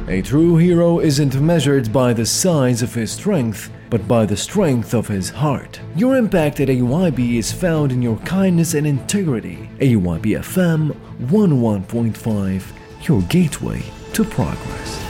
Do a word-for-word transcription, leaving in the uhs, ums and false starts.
A true hero isn't measured by the size of his strength, but by the strength of his heart. Your impact at A U I B is found in your kindness and integrity. A U I B F M one oh one point five, your gateway to progress.